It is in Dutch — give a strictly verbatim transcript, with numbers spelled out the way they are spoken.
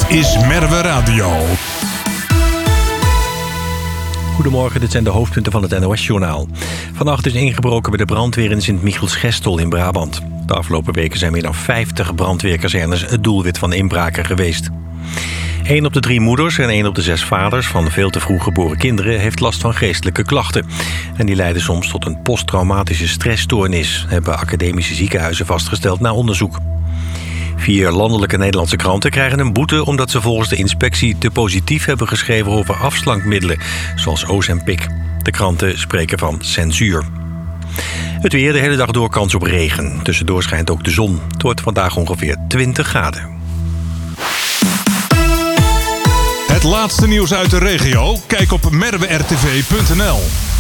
is Merwe Radio. Goedemorgen, dit zijn de hoofdpunten van het N O S-journaal. Vannacht is ingebroken bij de brandweer in Sint-Michiels-Gestel in Brabant. De afgelopen weken zijn meer dan vijftig brandweerkazernes het doelwit van inbraken geweest. Eén op de drie moeders en één op de zes vaders van veel te vroeg geboren kinderen heeft last van geestelijke klachten. En die leiden soms tot een posttraumatische stressstoornis, hebben academische ziekenhuizen vastgesteld na onderzoek. Vier landelijke Nederlandse kranten krijgen een boete omdat ze volgens de inspectie te positief hebben geschreven over afslankmiddelen, zoals Ozempic. De kranten spreken van censuur. Het weer, de hele dag door kans op regen. Tussendoor schijnt ook de zon. Het wordt vandaag ongeveer twintig graden. Het laatste nieuws uit de regio? Kijk op merwe r t v punt n l.